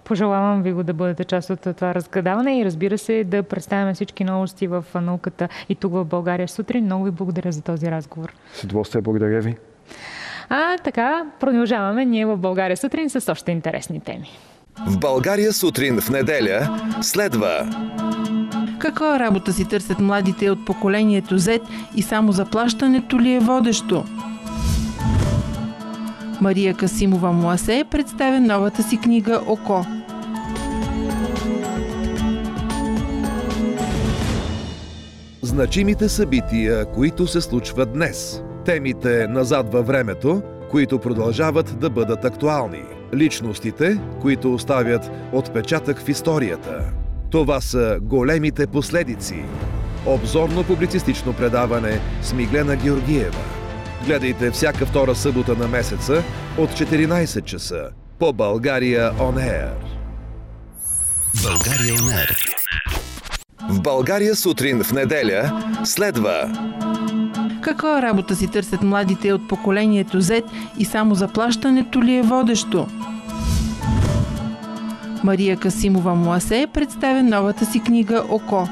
Пожелавам ви го да бъдете част от това разгадаване и разбира се да представяме всички новости в науката и тук в България сутрин. Много ви благодаря за този разговор. С удоволствие, благодаря ви. Така, продължаваме ние в България сутрин с още интересни теми. В България сутрин в неделя следва... Каква работа си търсят младите от поколението Z и само заплащането ли е водещо? Мария Касимова-Муасе представя новата си книга «Око». Значимите събития, които се случват днес. Темите назад във времето, които продължават да бъдат актуални. Личностите, които оставят отпечатък в историята. Това са големите последици. Обзорно-публицистично предаване с Миглена Георгиева. Гледайте всяка втора събота на месеца от 14 часа по България On Air. България On Air. В България сутрин в неделя следва... Каква работа си търсят младите от поколението Z и само заплащането ли е водещо? Мария Касимова-Муасе представя новата си книга «Око».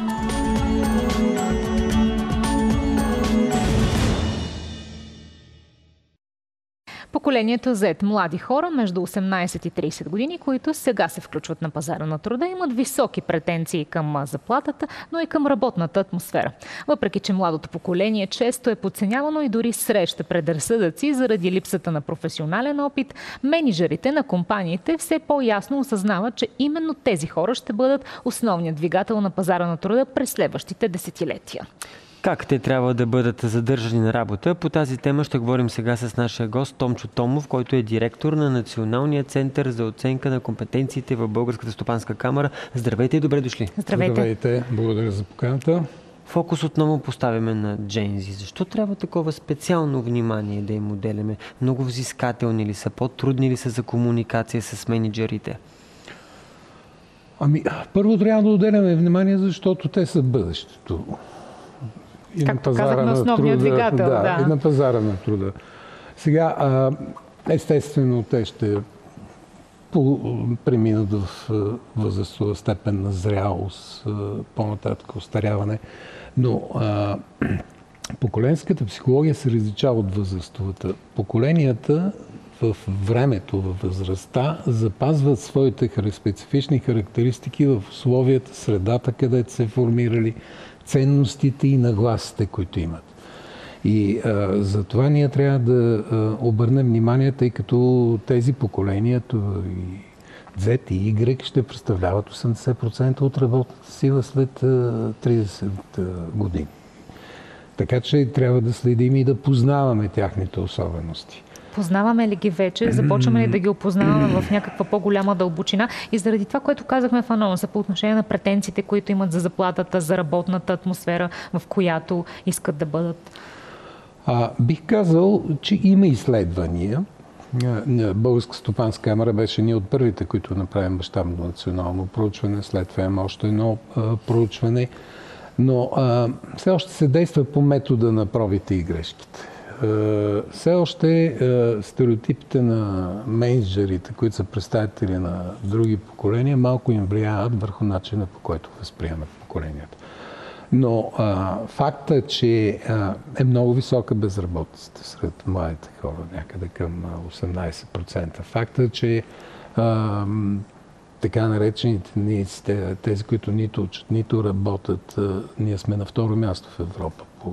Поколението Z, млади хора между 18 и 30 години, които сега се включват на пазара на труда, имат високи претенции към заплатата, но и към работната атмосфера. Въпреки че младото поколение често е подценявано и дори среща предразсъдъци заради липсата на професионален опит, мениджърите на компаниите все по-ясно осъзнават, че именно тези хора ще бъдат основният двигател на пазара на труда през следващите десетилетия. Как те трябва да бъдат задържани на работа? По тази тема ще говорим сега с нашия гост Томчо Томов, който е директор на Националния център за оценка на компетенциите в Българската стопанска камара. Здравейте и добре дошли! Здравейте! Благодаря за поканата. Фокус отново поставяме на джензи. Защо трябва такова специално внимание да им отделяме? Много взискателни ли са? По-трудни ли са за комуникация с мениджърите? Първо трябва да отделяме внимание, защото те са бъдещето. И на пазара на труда, двигател, и на пазара на труда. Сега, естествено, те ще преминат в възрастова степен на зрялост, по-нататък остаряване, но поколенската психология се различава от възрастовата. Поколенията в времето, във възрастта, запазват своите специфични характеристики в условията, средата, където се формирали, ценностите и нагласите, които имат. И затова ние трябва да обърнем внимание, тъй като тези поколения, и Z и Y, ще представляват 80% от работната сила след 30 години. Така че трябва да следим и да познаваме тяхните особености. Познаваме ли ги вече? Започваме ли да ги опознаваме в някаква по-голяма дълбочина? И заради това, което казахме в анонса по отношение на претенциите, които имат за заплатата, за работната атмосфера, в която искат да бъдат? Бих казал, че има изследвания. Българска стопанска камара беше ние от първите, които направим мащабно национално проучване. След това има още едно проучване. Но все още се действа по метода на пробите и грешките. Все още стереотипите на мениджърите, които са представители на други поколения, малко им влияят върху начина, по който възприемат поколенията. Но факта, че е много висока безработицата сред младите хора, някъде към 18%. Факта, че така наречените тези, които нито учат, нито работят, ние сме на второ място в Европа по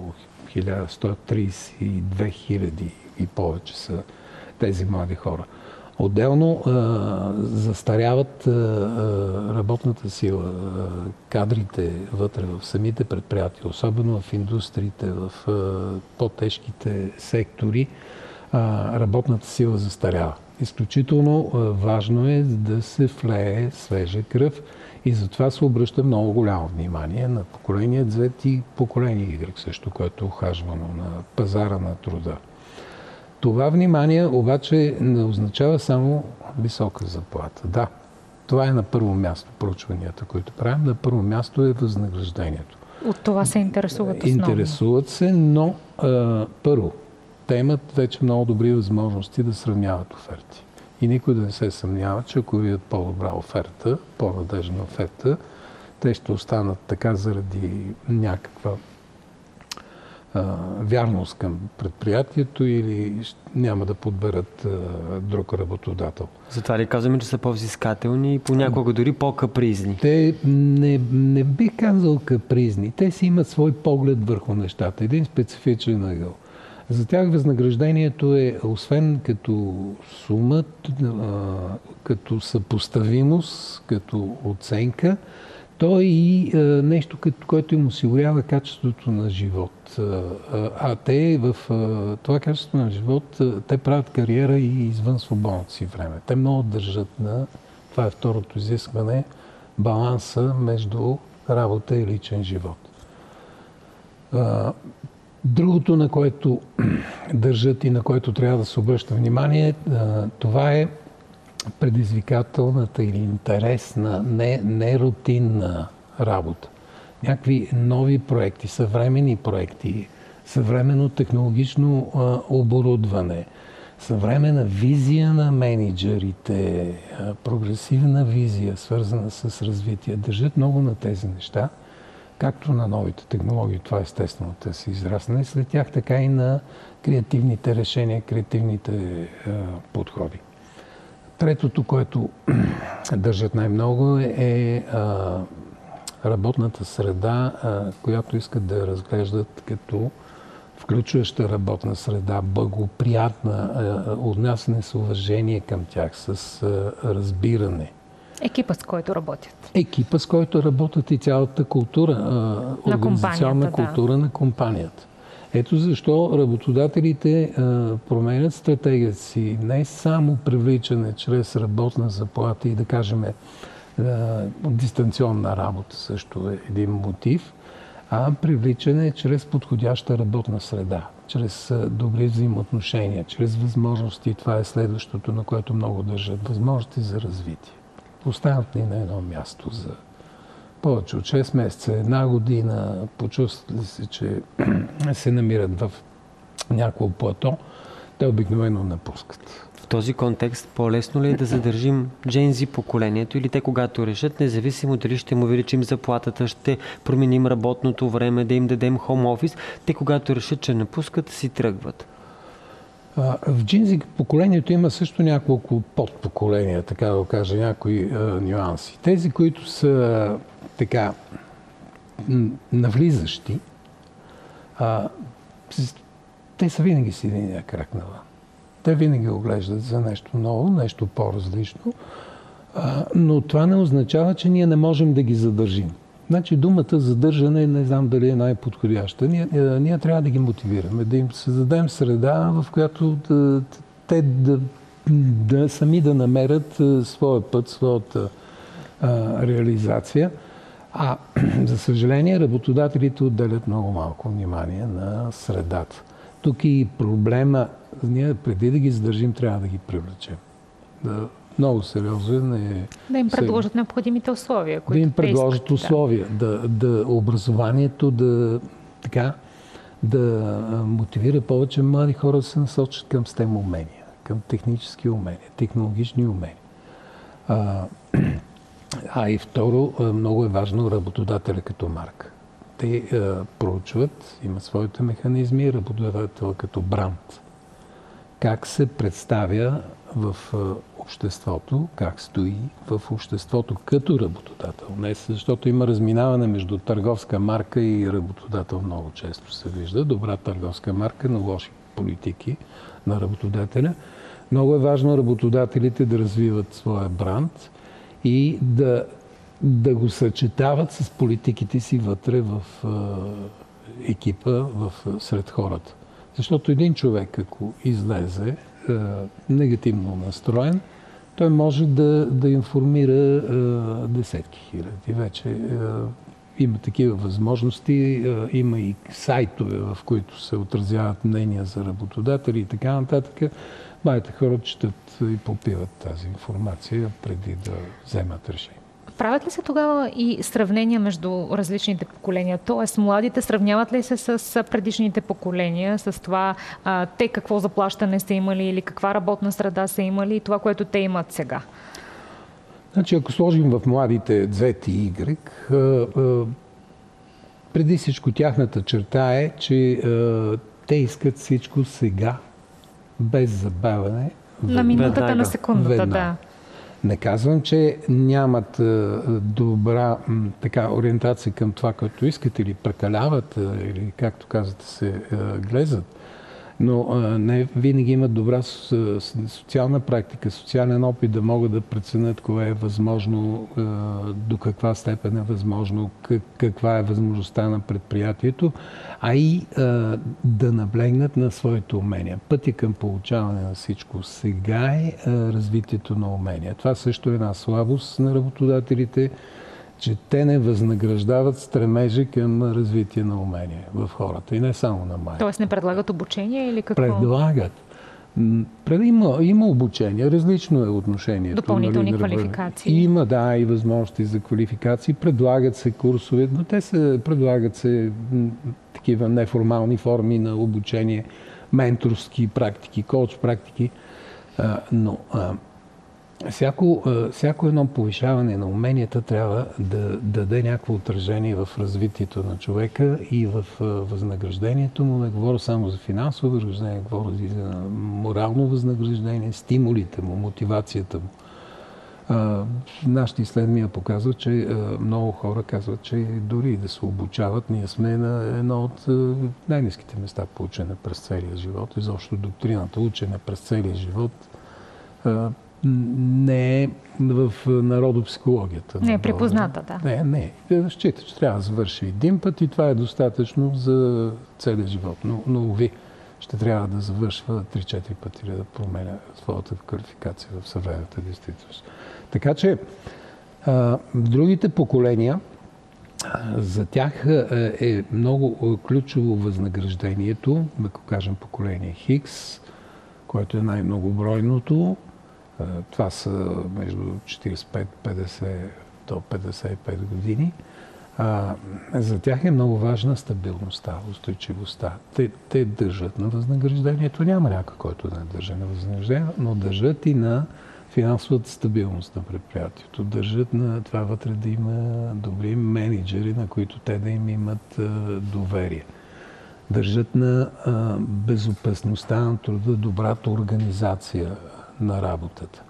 1132 хиляди и повече са тези млади хора. Отделно застаряват работната сила, кадрите вътре в самите предприятия, особено в индустриите, в по-тежките сектори, работната сила застарява. Изключително важно е да се влее свежа кръв и затова се обръща много голямо внимание на поколение Z и поколение Y също, което е ухажвано на пазара на труда. Това внимание обаче не означава само висока заплата. Да, това е на първо място проучванията, които правим. На първо място е възнаграждението. От това се интересуват основно. Интересуват се, но първо, те имат вече много добри възможности да сравняват оферти. И никой да не се съмнява, че ако видят по-добра оферта, по-надежна оферта, те ще останат така заради някаква вярност към предприятието или няма да подберат друг работодател. Затова ли казваме, че са по-взискателни и понякога дори по-капризни? Те не бих казал капризни. Те си имат свой поглед върху нещата. Един специфичен ъгъл. За тях възнаграждението е, освен като сума, като съпоставимост, като оценка, то е и нещо, което им осигурява качеството на живот. А те в това качество на живот, те правят кариера и извън свободното си време. Те много държат на, това е второто изискване, баланса между работа и личен живот. Другото, на което държат и на което трябва да се обръща внимание, това е предизвикателната или интересна, не рутинна работа. Някакви нови проекти, съвременни проекти, съвременно технологично оборудване, съвременна визия на мениджърите, прогресивна визия, свързана с развитие. Държат много на тези неща, както на новите технологии, това естествено те са израснали след тях, така и на креативните решения, креативните подходи. Третото, което държат най-много е работната среда, която искат да разглеждат като включваща работна среда, благоприятна, отнасяне с уважение към тях, с разбиране. Екипа, с който работят. Екипа, с който работят и цялата култура, организационна култура на компанията. Ето защо работодателите променят стратегията си не само привличане чрез работна заплата и да кажем дистанционна работа също е един мотив, а привличане чрез подходяща работна среда, чрез добри взаимоотношения, чрез възможности. Това е следващото, на което много държат. Възможности за развитие. Остават ни на едно място за повече от 6 месеца, една година, почувстват ли се, че се намират в някакво плато, те обикновено напускат. В този контекст по-лесно ли е да задържим Gen Z поколението или те когато решат, независимо дали ще му увеличим заплатата, ще променим работното време, да им дадем хоум офис, те когато решат, че напускат, си тръгват? В Gen Z поколението има също няколко подпоколения, така да кажа, някои нюанси. Тези, които са така навлизащи, те са винаги с единия крак навън. Те винаги оглеждат за нещо ново, нещо по-различно, но това не означава, че ние не можем да ги задържим. Значи думата задържане не знам дали е най-подходяща. Ние трябва да ги мотивираме, да им създадем среда, в която те сами да намерят своя път, своята реализация. А за съжаление, работодателите отделят много малко внимание на средата. Тук и проблема, ние преди да ги задържим, трябва да ги привлечем. Много сериозен е... Да им предложат необходимите условия, които да им предложат условия, да образованието да мотивира повече млади хора да се насочат към STEM умения, към технически умения, технологични умения. И второ, много е важно работодателя като марка. Те проучват, имат своите механизми, работодател като бранд. Как се представя в обществото, как стои в обществото като работодател. Не защото има разминаване между търговска марка и работодател, много често се вижда. Добра търговска марка, но лоши политики на работодателя. Много е важно работодателите да развиват своя бранд и да го съчетават с политиките си вътре в екипа, сред хората. Защото един човек, ако излезе негативно настроен, той може да информира десетки хиляди. Вече има такива възможности, има и сайтове, в които се отразяват мнения за работодатели и така нататък. Младите хора четат и попиват тази информация преди да вземат решение. Правят ли се тогава и сравнения между различните поколения? Тоест, младите сравняват ли се с предишните поколения, с това те какво заплащане са имали или каква работна среда са имали и това, което те имат сега? Значи, ако сложим в младите Z и Y, преди всичко тяхната черта е, че те искат всичко сега, без забавяне. На минутата, на секундата, да. Не казвам, че нямат добра ориентация към това, което искат или прекаляват, или както казвате се глезат, но не винаги имат добра социална практика, социален опит да могат да преценят кое е възможно, до каква степен е възможно, каква е възможността на предприятието, а и да наблегнат на своите умения. Пътя към получаване на всичко сега е развитието на умения. Това също е една слабост на работодателите, че те не възнаграждават стремежи към развитие на умения в хората и не само на майка. Тоест не предлагат обучение или какво? Предлагат. Има обучение, различно е отношението. Допълнителни квалификации. Има, да, и възможности за квалификации. Предлагат се курсове, но предлагат се такива неформални форми на обучение, менторски практики, коуч практики, но всяко едно повишаване на уменията трябва да даде някакво отражение в развитието на човека и в възнаграждението му. Не говоря само за финансово възнаграждение, говоря и за морално възнаграждение, стимулите му, мотивацията му. Нашите изследвания показват, че много хора казват, че дори да се обучават, ние сме на едно от най-ниските места по учене през целия живот. Изобщо доктрината учене през целия живот не е в народопсихологията. Не е припозната, да. Не. Счита, че трябва да завърши един път и това е достатъчно за целия живот. Но ви ще трябва да завършва 3-4 пъти да променя своята квалификация в съвременната действителност. Така че другите поколения, за тях е много ключово възнаграждението, ако кажем поколение Хикс, което е най-многобройното. Това са между 45-50 до 55 години. За тях е много важна стабилността, устойчивостта. Те държат на възнаграждението. Няма някой, който не държа на възнаграждението, но държат и на финансовата стабилност на предприятието. Държат на това вътре да има добри менеджери, на които те да им имат доверие. Държат на безопасността на труда, добрата организация на работата.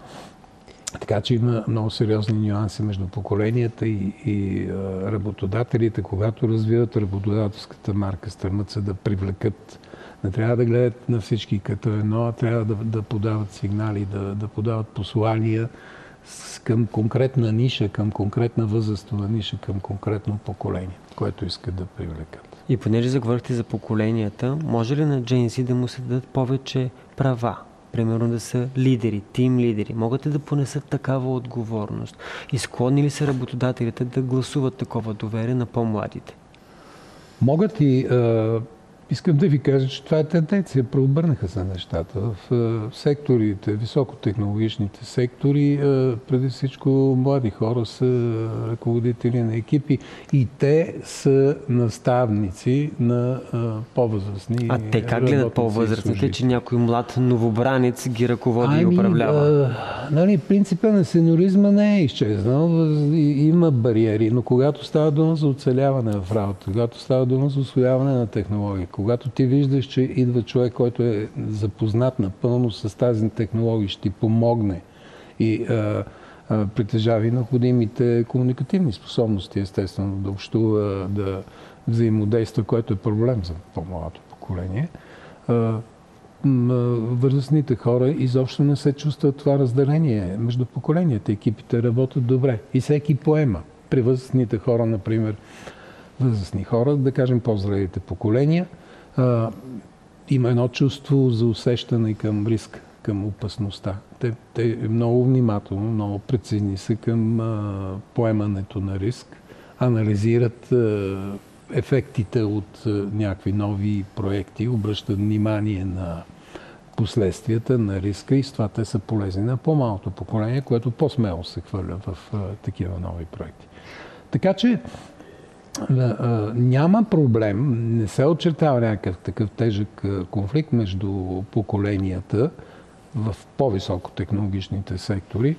Така че има много сериозни нюанси между поколенията и работодателите, когато развиват работодателската марка, стремат се да привлекат. Не трябва да гледат на всички като едно, а трябва да подават сигнали, да подават послания към конкретна ниша, към конкретна възрастова ниша, към конкретно поколение, което искат да привлекат. И понеже заговорихте за поколенията, може ли на Gen Z да му се дадат повече права? Примерно да са лидери, тим лидери. Могат ли да понесат такава отговорност? И склонни ли са работодателите да гласуват такова доверие на по-младите? Могат и искам да ви кажа, че това е тенденция. Преобърнаха се нещата. В секторите, високотехнологичните сектори, преди всичко млади хора са ръководители на екипи и те са наставници на по-възрастни. А те как гледат по-възрастните, че някой млад новобранец ги ръководи и управлява? Принципът на сеньоризма не е изчезнал. Има бариери, но когато става дума за оцеляване в работа, когато става дума за усвояване на технологии, когато ти виждаш, че идва човек, който е запознат напълно с тази технология, ще ти помогне и притежава и необходимите комуникативни способности, естествено, да общува, да взаимодейства, което е проблем за по-младото поколение. Възрастните хора изобщо не се чувстват това разделение между поколенията. Екипите работят добре и всеки поема. При възрастните хора, например, възрастни хора, да кажем по-зрелите поколения, има едно чувство за усещане към риск, към опасността. Те много внимателно, много прецизни са към поемането на риск, анализират ефектите от някакви нови проекти, обръщат внимание на последствията, на риска и с това те са полезни на по-малото поколение, което по-смело се хвърля в такива нови проекти. Така че няма проблем, не се очертава някакъв такъв тежък конфликт между поколенията в по-високотехнологичните сектори.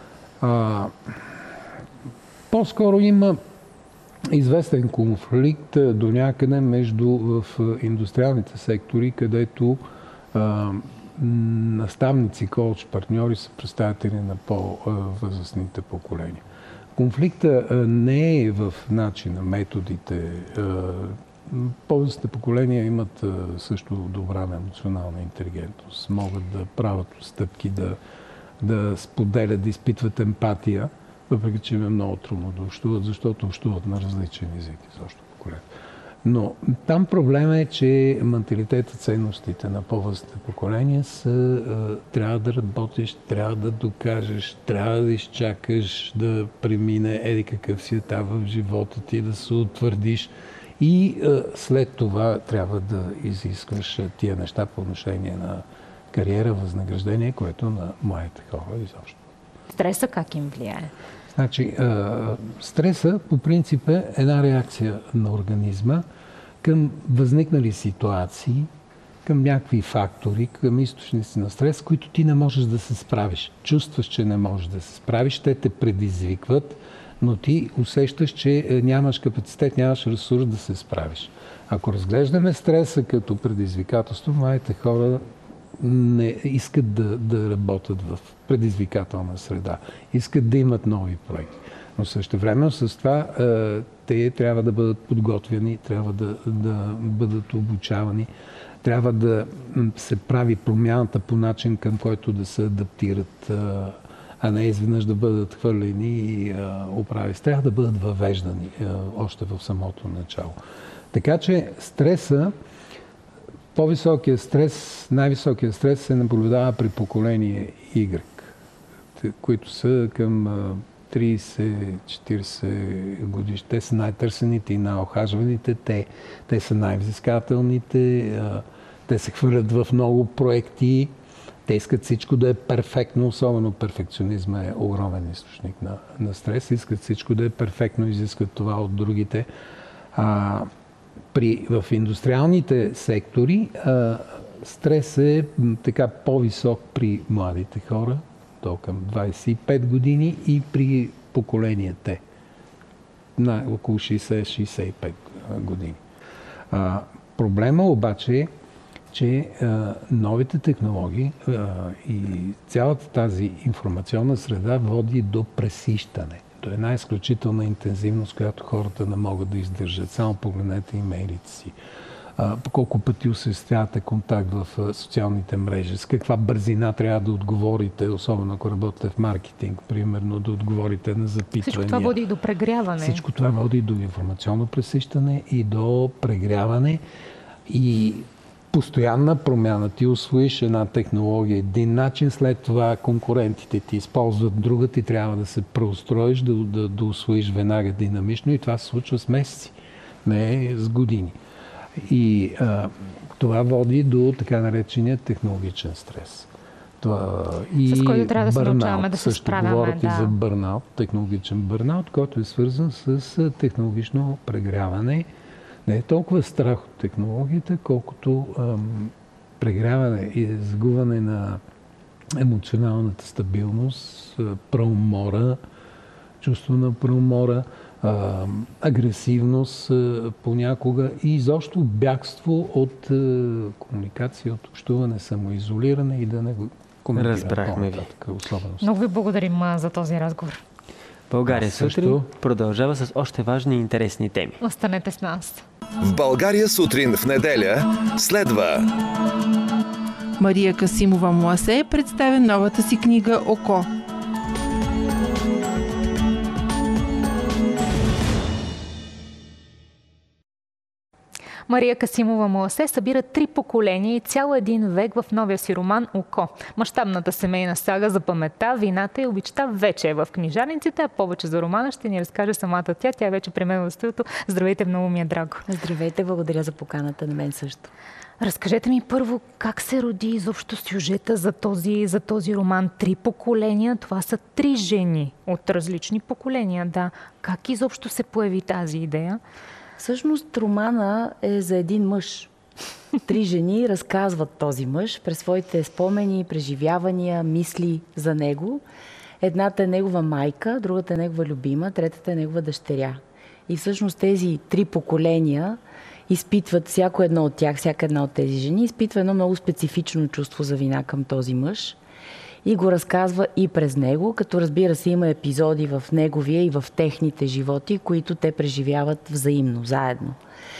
По-скоро има известен конфликт до някъде в индустриалните сектори, където наставници, коуч, партньори са представители на по-възрастните поколения. Конфликта не е в начина, методите. По-възрастните поколения имат също добра емоционална интелигентност. Могат да правят стъпки, да споделят, да изпитват емпатия, въпреки че им е много трудно да общуват, защото общуват на различен език изобщо поколение. Но там проблема е, че менталитетът, ценностите на по-възрастните поколения са трябва да работиш, трябва да докажеш, трябва да изчакаш да премине еди какъв си етап в живота ти, да се утвърдиш и след това трябва да изискваш тия неща по отношение на кариера, възнаграждение, което на младите хора изобщо. Стреса как им влияе? Значи, стреса по принцип е една реакция на организма към възникнали ситуации, към някакви фактори, към източници на стрес, които ти не можеш да се справиш. Чувстваш, че не можеш да се справиш, те те предизвикват, но ти усещаш, че нямаш капацитет, нямаш ресурс да се справиш. Ако разглеждаме стреса като предизвикателство, младите хора не искат да работят в предизвикателна среда. Искат да имат нови проекти. Но същевременно с това те трябва да бъдат подготвени, трябва да бъдат обучавани, трябва да се прави промяната по начин, към който да се адаптират, а не изведнъж да бъдат хвърлени и оправи. Трябва да бъдат въвеждани още в самото начало. Така че стреса, по-високия стрес, най-високия стрес се наблюдава при поколение Y, които са към 30-40 годишни. Те са най-търсените и най-охажваните, те са най-взискателните, те се хвърлят в много проекти, те искат всичко да е перфектно, особено перфекционизма е огромен източник на стрес, искат всичко да е перфектно, изискват това от другите. В индустриалните сектори стрес е така по-висок при младите хора, до към 25 години и при поколение Т, на около 60-65 години. Проблема обаче е, че новите технологии и цялата тази информационна среда води до пресищане. До една изключителна интензивност, която хората не могат да издържат. Само погледнете имейлите си. Колко пъти осъществявате контакт в социалните мрежи, с каква бързина трябва да отговорите, особено ако работите в маркетинг, примерно, да отговорите на запитвания. Всичко това води и до прегряване. Всичко това води и до информационно пресищане и до прегряване и постоянна промяна. Ти усвоиш една технология, един начин, след това конкурентите ти използват друга, ти трябва да се преустроиш, да усвоиш веднага динамично и това се случва с месеци, не с години. И това води до така наречения технологичен стрес. С който трябва да се научаваме да се справяме. Също говорят и за бърнаут, технологичен бърнаут, който е свързан с технологично прегряване. Не е толкова страх от технологията, колкото прегряване и загубване на емоционалната стабилност, преумора, чувство на преумора, агресивност понякога и изобщо бягство от комуникация, от общуване, самоизолиране и да не го коментира. Разбрахме ви. Много ви благодарим за този разговор. България сутрин продължава с още важни и интересни теми. Останете с нас. В България сутрин в неделя следва Мария Касимова-Муасе представя новата си книга «Око». Мария Касимова Маласе събира 3 поколения и цял един век в новия си роман «Око». Мащабната семейна сага за паметта, вината и обичта вече е в книжарниците, а повече за романа ще ни разкаже самата тя. Тя е вече при мен в студиото. Здравейте, много ми е драго. Здравейте, благодаря за поканата, на мен също. Разкажете ми първо как се роди изобщо сюжета за този роман. 3 поколения, това са 3 жени от различни поколения. Да. Как изобщо се появи тази идея? Всъщност романа е за един мъж. 3 жени разказват този мъж през своите спомени, преживявания, мисли за него. Едната е негова майка, другата е негова любима, третата е негова дъщеря. И всъщност тези 3 поколения изпитват, всяка една от тези жени изпитва едно много специфично чувство за вина към този мъж и го разказва и през него, като разбира се има епизоди в неговия и в техните животи, които те преживяват взаимно, заедно.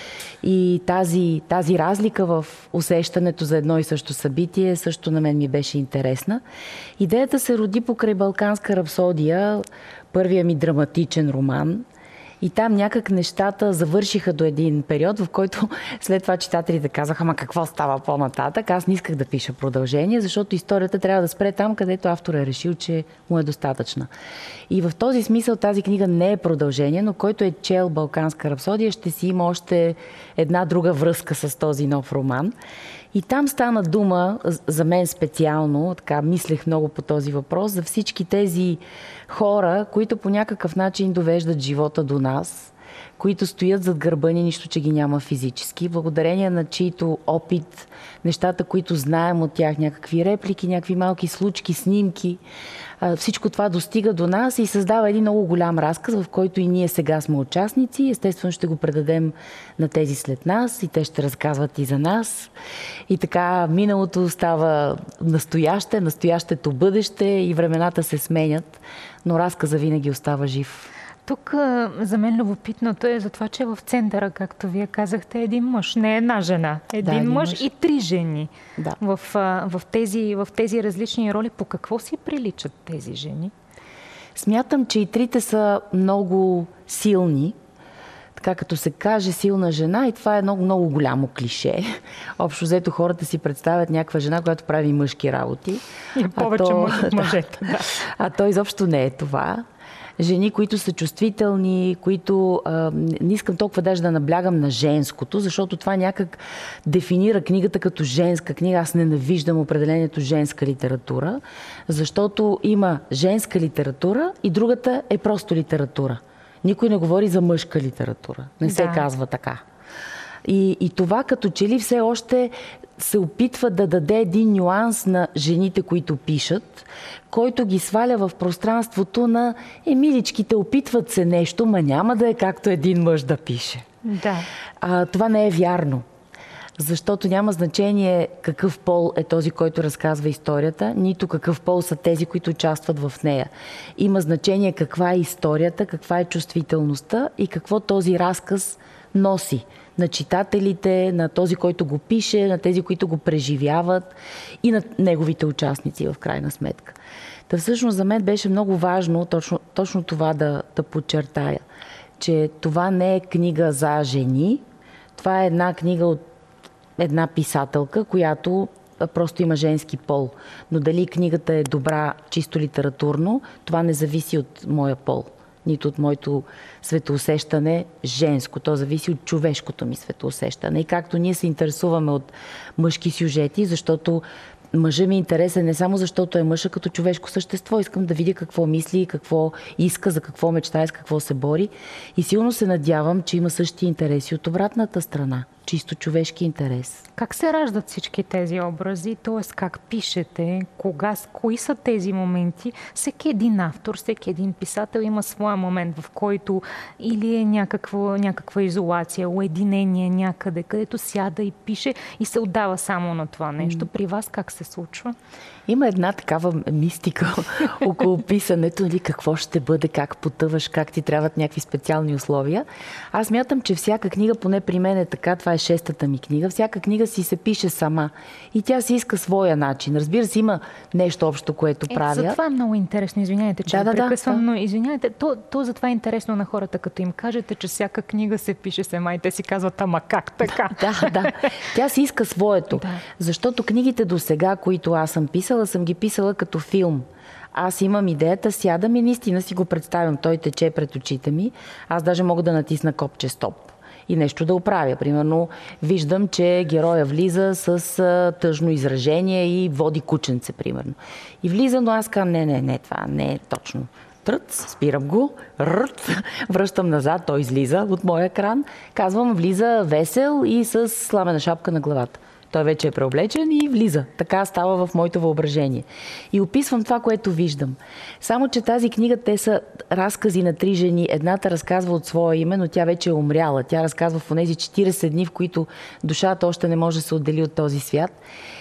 И тази разлика в усещането за едно и също събитие също на мен ми беше интересна. Идеята се роди покрай Балканска рапсодия, първия ми драматичен роман. И там някак нещата завършиха до един период, в който след това читателите казаха, ама какво става по-нататък? Аз не исках да пиша продължение, защото историята трябва да спре там, където автор е решил, че му е достатъчна. И в този смисъл тази книга не е продължение, но който е чел Балканска рапсодия, ще си има още една друга връзка с този нов роман. И там стана дума, за мен специално, така мислех много по този въпрос, за всички тези хора, които по някакъв начин довеждат живота до нас, които стоят зад гърба ни, нищо, че ги няма физически, благодарение на чието опит, нещата, които знаем от тях, някакви реплики, някакви малки случки, снимки, всичко това достига до нас и създава един много голям разказ, в който и ние сега сме участници. Естествено ще го предадем на тези след нас и те ще разказват и за нас. И така миналото става настояще, настоящето бъдеще и времената се сменят, но разказа винаги остава жив. Тук за мен любопитното е за това, че в центъра, както вие казахте, е един мъж, не една жена. Един мъж и 3 жени. Да. В тези различни роли, по какво си приличат тези жени? Смятам, че и 3 са много силни. Така като се каже силна жена, и това е много, много голямо клише. Общо взето хората си представят някаква жена, която прави мъжки работи. И повече мъжете. Да. А то изобщо не е това. Жени, които са чувствителни, които не искам толкова даже да наблягам на женското, защото това някак дефинира книгата като женска книга. Аз ненавиждам определението женска литература, защото има женска литература и другата е просто литература. Никой не говори за мъжка литература. Не се казва така. И това като че ли все още се опитва да даде един нюанс на жените, които пишат, който ги сваля в пространството на миличките, опитват се нещо, ма няма да е както един мъж да пише. Да. Това не е вярно. Защото няма значение какъв пол е този, който разказва историята, нито какъв пол са тези, които участват в нея. Има значение каква е историята, каква е чувствителността и какво този разказ носи на читателите, на този, който го пише, на тези, които го преживяват и на неговите участници в крайна сметка. Та всъщност за мен беше много важно точно това да подчертая, че това не е книга за жени, това е една книга от една писателка, която просто има женски пол. Но дали книгата е добра чисто литературно, това не зависи от моя пол, нито от моето светоусещане женско. То зависи от човешкото ми светоусещане. И както ние се интересуваме от мъжки сюжети, защото мъжът ми е интересен не само защото е мъж, а като човешко същество. Искам да видя какво мисли, какво иска, за какво мечтае, с какво се бори. И силно се надявам, че има същи интереси от обратната страна. Чисто човешки интерес. Как се раждат всички тези образи? Т.е. как пишете? Кои са тези моменти? Всеки един автор, всеки един писател има своя момент, в който или е някаква изолация, уединение някъде, където сяда и пише и се отдава само на това нещо. При вас как се случва? Има една такава мистика около писането, нали, какво ще бъде, как потъваш, как ти трябват някакви специални условия. Аз мятам, че всяка книга, поне при мен е така, това е 6-та ми книга, всяка книга си се пише сама и тя си иска своя начин. Разбира се, има нещо общо, което правя. Затова е много интересно, извинявайте, че прекъсвам, но извинявайте, то затова е интересно на хората, като им кажете, че всяка книга се пише сама и те си казват, ама как така? Да. Тя си иска своето. Да. Защото книгите до сега, които аз съм писала, съм ги писала като филм. Аз имам идеята, сядам и наистина си го представям. Той тече пред очите ми. Аз даже мога да натисна копче стоп и нещо да оправя. Примерно, виждам, че героя влиза с тъжно изражение и води кученце, примерно. И влиза, но аз казвам, не, това не е точно. Спирам го, връщам назад, той излиза от моя екран. Казвам, влиза весел и с сламена шапка на главата. Той вече е преоблечен и влиза. Така става в моето въображение. И описвам това, което виждам. Само че тази книга, те са разкази на 3 жени. Едната разказва от своя име, но тя вече е умряла. Тя разказва в онези 40 дни, в които душата още не може да се отдели от този свят.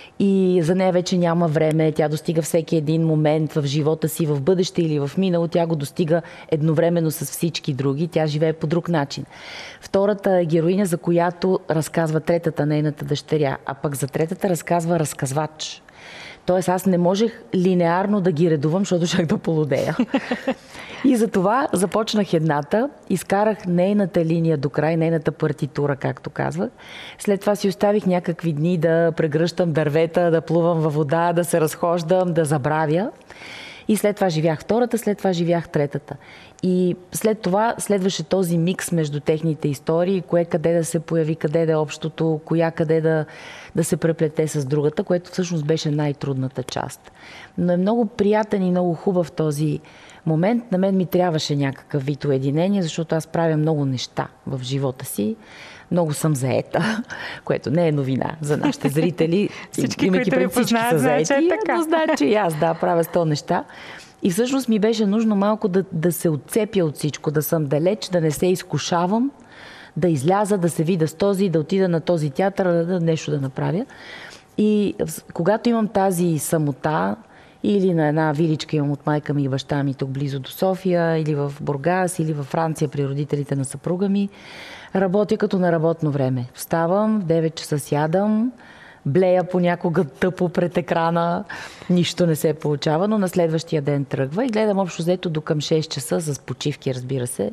И за нея вече няма време. Тя достига всеки един момент в живота си, в бъдеще или в минало. Тя го достига едновременно с всички други. Тя живее по друг начин. Втората е героиня, за която разказва третата, нейната дъщеря. А пък за третата разказва разказвач. Тоест аз не можех линеарно да ги редувам, защото щях да полудея. И затова започнах едната, изкарах нейната линия до край, нейната партитура, както казвах. След това си оставих някакви дни да прегръщам дървета, да плувам във вода, да се разхождам, да забравя. И след това живях втората, след това живях третата. И след това следваше този микс между техните истории, кое къде да се появи, къде да е общото, коя къде да се преплете с другата, което всъщност беше най-трудната част. Но е много приятен и много хубав този момент. На мен ми трябваше някакъв вид уединение, защото аз правя много неща в живота си. Много съм заета, което не е новина за нашите зрители. Всички, които ви познават, знаят, че е така. Но знаят, че и аз правя 100 неща. И всъщност ми беше нужно малко да се отцепя от всичко, да съм далеч, да не се изкушавам, да изляза, да се видя с този, да отида на този театър, нещо да направя. И когато имам тази самота, или на една виличка имам от майка ми и баща ми тук близо до София, или в Бургас, или във Франция при родителите на съпруга ми, работя като на работно време. Вставам, в 9 часа сядам, блея понякога тъпо пред екрана, нищо не се получава, но на следващия ден тръгва и гледам общо взето до към 6 часа, с почивки, разбира се,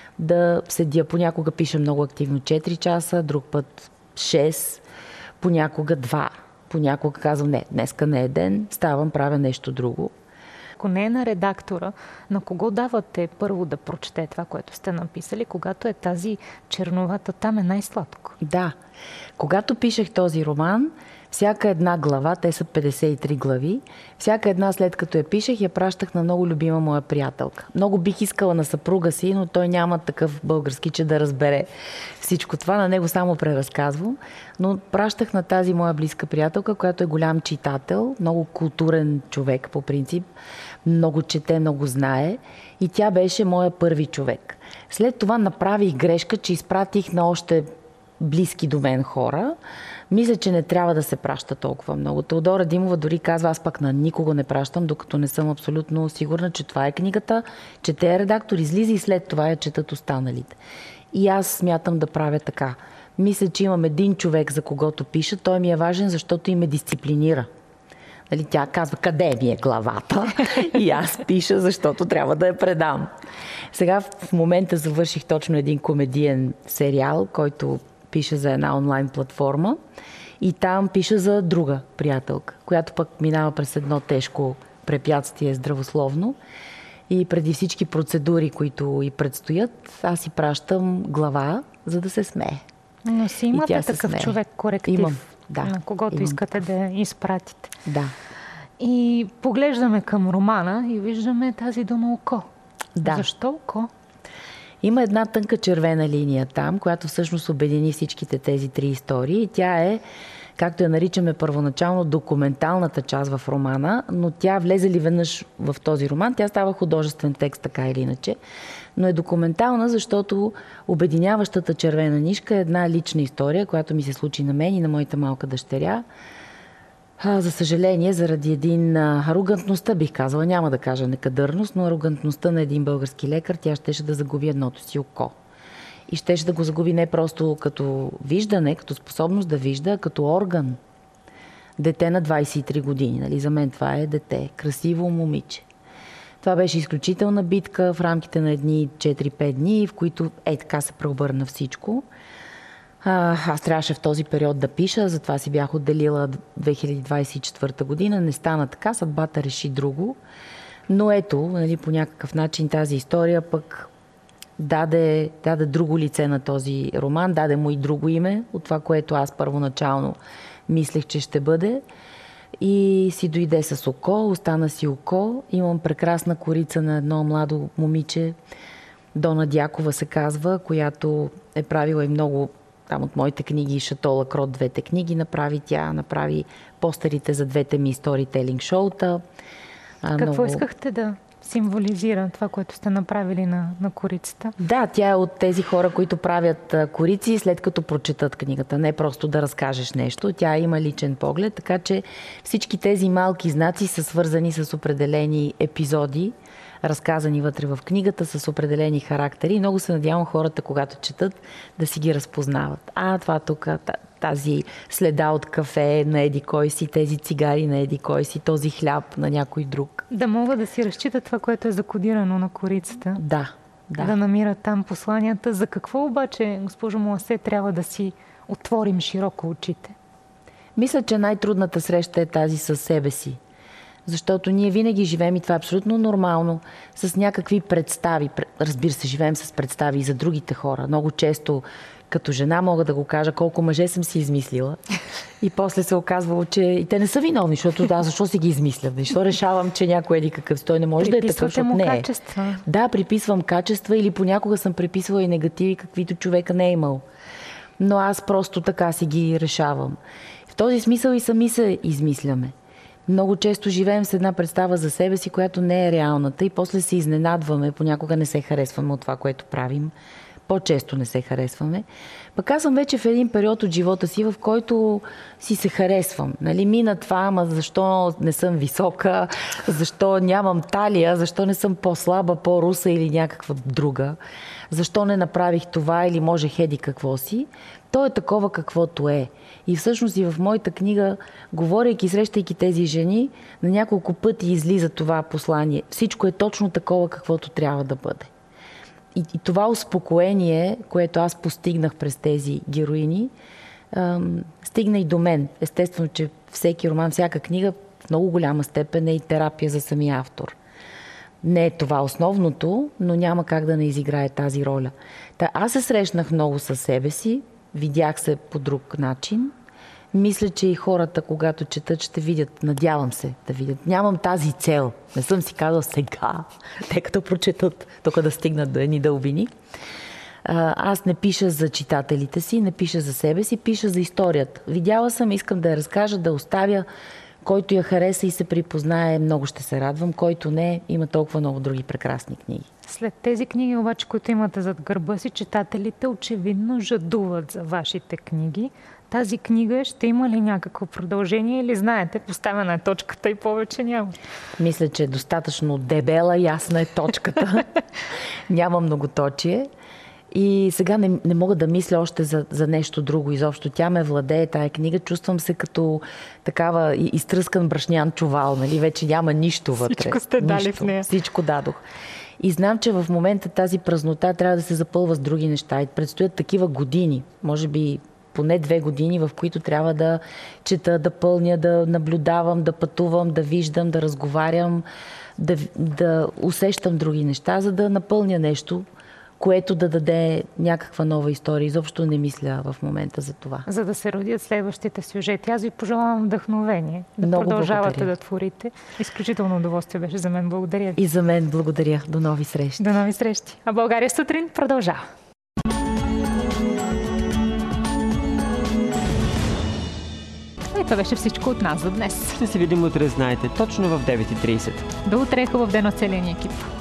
да седя. Понякога пиша много активно 4 часа, друг път 6, понякога 2. Понякога казвам, не, днеска не е ден, ставам, правя нещо друго. Ако не е на редактора, на кого давате първо да прочете това, което сте написали, когато е тази черновата, там е най-сладко? Да. Когато пишех този роман, всяка една глава, те са 53 глави, всяка една след като я пишех, я пращах на много любима моя приятелка. Много бих искала на съпруга си, но той няма такъв български, че да разбере всичко това. На него само преразказвам. Но пращах на тази моя близка приятелка, която е голям читател, много културен човек по принцип, много чете, много знае. И тя беше моя първи човек. След това направих грешка, че изпратих на още близки до мен хора. Мисля, че не трябва да се праща толкова много. Теодора Димова дори казва, аз пък на никого не пращам, докато не съм абсолютно сигурна, че това е книгата, че те е редактор, излиза и след това я четат останалите. И аз смятам да правя така. Мисля, че имам един човек, за когото пиша. Той ми е важен, защото и ме дисциплинира. Нали, тя казва, къде ми е главата? И аз пиша, защото трябва да я предам. Сега в момента завърших точно един комедиен сериал, който пише за една онлайн платформа и там пише за друга приятелка, която пък минава през едно тежко препятствие здравословно и преди всички процедури, които и предстоят, аз си пращам глава, за да се смее. Но си имате такъв човек коректив, имам, да, на когото искате да изпратите. Да. И поглеждаме към романа и виждаме тази дума око. Да. Защо око? Има една тънка червена линия там, която всъщност обедини всичките тези 3 истории. И тя е, както я наричаме първоначално, документалната част в романа, но тя влезе ли веднъж в този роман, тя става художествен текст, така или иначе. Но е документална, защото обединяващата червена нишка е една лична история, която ми се случи на мен и на моята малка дъщеря. За съжаление, заради арогантността, бих казала, няма да кажа некадърност, но арогантността на един български лекар, тя щеше да загуби едното си око. И щеше да го загуби не просто като виждане, като способност да вижда, а като орган. Дете на 23 години. Нали? За мен това е дете. Красиво момиче. Това беше изключителна битка в рамките на едни 4-5 дни, в които така се преобърна всичко. Аз трябваше в този период да пиша, затова си бях отделила 2024 година. Не стана така, съдбата реши друго. Но ето, нали, по някакъв начин тази история пък даде друго лице на този роман, даде му и друго име от това, което аз първоначално мислех, че ще бъде. И си дойде с око, остана си око. Имам прекрасна корица на едно младо момиче, Дона Дякова се казва, която е правила и много там от моите книги, Шато Лакрот, двете книги направи постерите за двете ми сторителинг шоута. Какво искахте да символизира това, което сте направили на корицата? Да, тя е от тези хора, които правят корици след като прочетат книгата. Не просто да разкажеш нещо. Тя има личен поглед, така че всички тези малки знаци са свързани с определени епизоди, разказани вътре в книгата, с определени характери. И много се надявам хората, когато четат, да си ги разпознават. Това тук, тази следа от кафе на еди кой си, тези цигари на еди кой си, този хляб на някой друг. Да могат да си разчитат това, което е закодирано на корицата. Да. Да намират там посланията. За какво обаче, госпожо Муасе, трябва да си отворим широко очите? Мисля, че най-трудната среща е тази със себе си. Защото ние винаги живеем, и това е абсолютно нормално, с някакви представи. Разбира се, живеем с представи и за другите хора. Много често като жена мога да го кажа колко мъже съм си измислила. И после се оказвало, че и те не са виновни, защото защо си ги измисля? Защо решавам, че някой еди какъв той не може да е такъв, защото не е. Качества. Да, приписвам качества или понякога съм приписвала и негативи, каквито човека не е имал. Но аз просто така си ги решавам. В този смисъл и сами се измисляме. Много често живеем с една представа за себе си, която не е реалната и после се изненадваме, понякога не се харесваме от това, което правим. По-често не се харесваме. Пък аз съм вече в един период от живота си, в който си се харесвам. Нали, мина това, ама защо не съм висока, защо нямам талия, защо не съм по-слаба, по-руса или някаква друга, защо не направих това или може хеди какво си. То е такова каквото е. И всъщност и в моята книга, говорейки, срещайки тези жени, на няколко пъти излиза това послание. Всичко е точно такова каквото трябва да бъде. И това успокоение, което аз постигнах през тези героини, стигна и до мен. Естествено, че всеки роман, всяка книга в много голяма степен е и терапия за самия автор. Не е това основното, но няма как да не изиграе тази роля. Аз се срещнах много със себе си, видях се по друг начин. Мисля, че и хората, когато четат, ще видят, надявам се да видят. Нямам тази цел. Не съм си казал сега, те като прочетат, тук да стигнат до едни дълбини. Аз не пиша за читателите си, не пиша за себе си, пиша за историята. Видяла съм, искам да я разкажа, да оставя. Който я хареса и се припознае, много ще се радвам. Който не, има толкова много други прекрасни книги. След тези книги, обаче, които имате зад гърба си, читателите очевидно жадуват за вашите книги. Тази книга ще има ли някакво продължение или знаете, поставена е точката и повече няма? Мисля, че е достатъчно дебела, ясна е точката. Няма многоточие. И сега не мога да мисля още за нещо друго изобщо. Тя ме владее, тая книга. Чувствам се като такава изтръскан брашнян чувал. Нали? Вече няма нищо вътре. Всичко сте дали в нея. Всичко дадох. И знам, че в момента тази празнота трябва да се запълва с други неща. И предстоят такива години, може би поне 2 години, в които трябва да чета, да пълня, да наблюдавам, да пътувам, да виждам, да разговарям, да усещам други неща, за да напълня нещо, което да даде някаква нова история. Изобщо не мисля в момента за това. За да се родят следващите сюжети. Аз ви пожелавам вдъхновение. Да много продължавате благодаря. Да творите. Изключително удоволствие беше за мен. Благодаря ви. И за мен благодаря. До нови срещи. До нови срещи. А България сутрин продължава. И това беше всичко от нас за днес. Ще се видим утре, знаете, точно в 9:30. До утре, хубав ден от целия ни екип.